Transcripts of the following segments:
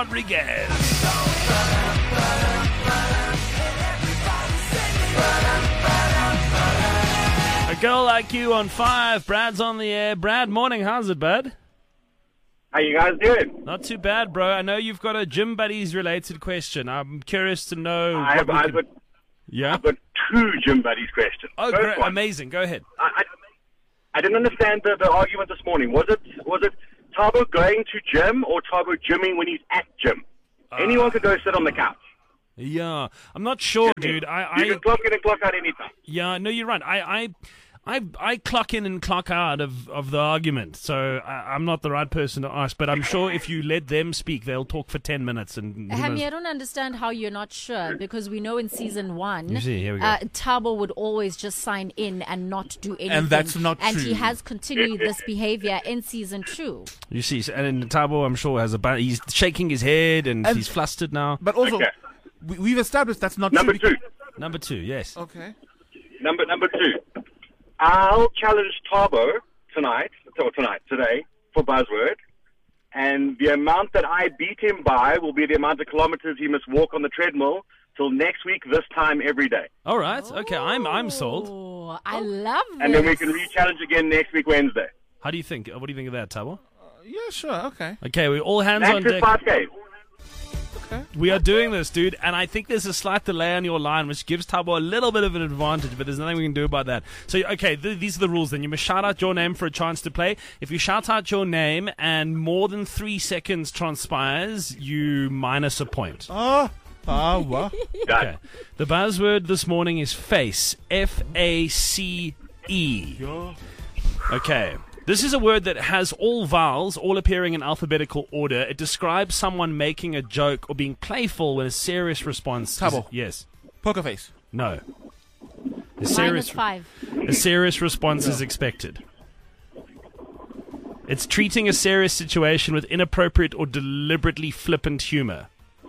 Rodriguez. A Girl Like You on 5. Brad's on the air. Brad, morning. How's it, bud? How you guys doing? Not too bad, bro. I know you've got a Gym Buddies related question. I'm curious to know. I've got two Gym Buddies questions. Oh, First great. one, Amazing. Go ahead. I didn't understand the argument this morning. Was it Tabo going to gym or Tabo gymming when he's at gym? Anyone could go sit on the couch. Yeah. I'm not sure, dude. You can clock in and clock out anytime. Yeah, no, you're right. I clock in and clock out of the argument, so I'm not the right person to ask. But I'm sure if you let them speak, they'll talk for 10 minutes. And Hammy, I don't understand how you're not sure, because we know in season 1, You see, here we go. Tabo would always just sign in and not do anything. And that's not And true. he has continued this behavior in season 2. You see, and Tabo, I'm sure, he's shaking his head and he's flustered now. But also, Okay. we've established that's not Number true. two. Number 2, yes. Okay. Number two. I'll challenge Tabo today, for Buzzword. And the amount that I beat him by will be the amount of kilometers he must walk on the treadmill till next week, this time every day. All right. Okay, I'm sold. Oh, I love this. And then we can re-challenge again next week, Wednesday. How do you think? What do you think of that, Tabo? Yeah, sure. Okay. Okay, we all hands on Max is deck. 5K. We are doing this, dude, and I think there's a slight delay on your line, which gives Tabo a little bit of an advantage, but there's nothing we can do about that. So, okay, these are the rules then. You must shout out your name for a chance to play. If you shout out your name and more than 3 seconds transpires, you minus a point. What? Okay. The buzzword this morning is FACE. F-A-C-E. Okay. This is a word that has all vowels, all appearing in alphabetical order. It describes someone making a joke or being playful when a serious response. Tabo. Yes. Poker face. No. Minus 5. A serious response is expected. It's treating a serious situation with inappropriate or deliberately flippant humor.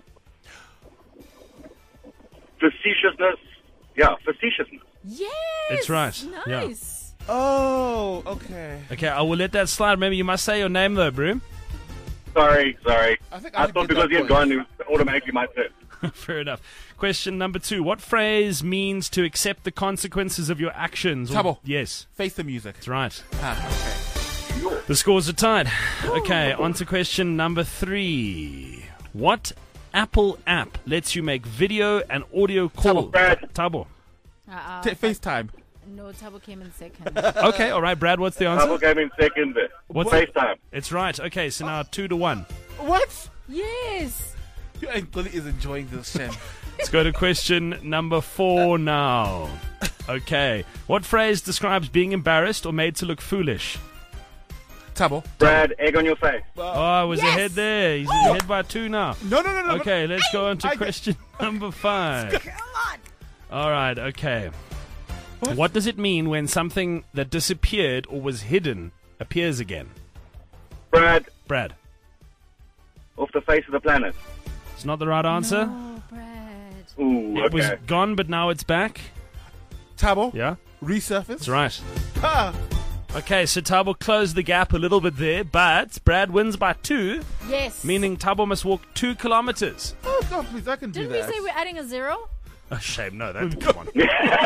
Facetiousness. Yeah, facetiousness. Yes. It's right. Yeah. Nice. Oh, okay. Okay, I will let that slide. Remember, you must say your name, though, Broom. Sorry. I think I thought because he had gone, it was automatically my turn. Fair enough. Question number 2. What phrase means to accept the consequences of your actions? Tabo. Yes, Face the music. that's right. Okay. The scores are tied. Okay, on to question number 3. What Apple app lets you make video and audio calls? Brad. Tabo. FaceTime. No, Tabo came in second. Okay, all right, Brad, what's the Tabo answer? came in second there. What's FaceTime. It's right. Okay, so now 2-1. What? Yes. Gully is enjoying this, Shem. Let's go to question number 4 now. Okay. What phrase describes being embarrassed or made to look foolish? Tabo. Brad, egg on your face. Oh, I was Yes. ahead there. He's ahead by 2 now. No. Okay, let's go on to question number 5. Come on. All right, okay. What does it mean when something that disappeared or was hidden appears again? Brad, Brad. off the face of the planet. It's not the right answer. Oh, Brad. Ooh, It was okay. gone, but now it's back. Tabo. Yeah, Resurface. that's right. Ah. Okay, so Tabo closed the gap a little bit there, but Brad wins by 2, Yes. meaning Tabo must walk 2 kilometers. Oh, God, please, I can do Didn't we that. say we're adding a 0? A shame, no, that come on.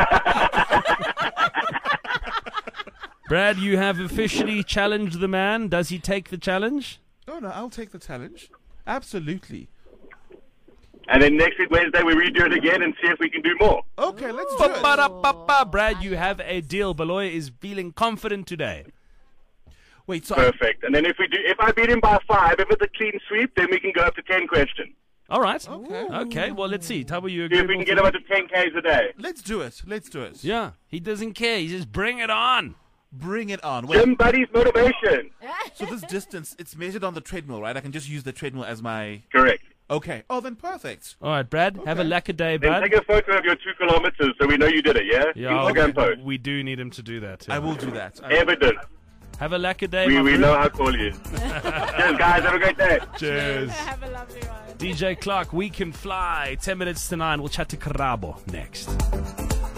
Brad, you have officially challenged the man. Does he take the challenge? Oh, no, I'll take the challenge. Absolutely. And then next week, Wednesday, we redo it again and see if we can do more. Okay, let's do it. Ba-ba-da-ba-ba. Brad, you have a deal. Beloy is feeling confident today. Wait, so Perfect. And then if I beat him by 5, if it's a clean sweep, then we can go up to 10 questions. All right. Okay. Okay, well, let's see. Tabo, you See if agree? we can get him up to 10 Ks a day. let's do it. Let's do it. Yeah, he doesn't care. He says, bring it on. Bring it on. Wait, Gym Buddies motivation. so this distance, it's measured on the treadmill, right? I can just use the treadmill as my... Correct. Okay. Oh, then perfect. All right, Brad, have a lacquer day, Then bud. take a photo of your 2 kilometers so we know you did it, yeah? Instagram post. we do need him to do that. Yeah. I will do that. Evidence. Have a lacquer day, We my friend. know how cool he is. Cheers, guys. Have a great day. Cheers. Have a lovely one. DJ Clark, We Can Fly. 10 minutes to 9. We'll chat to Karabo next.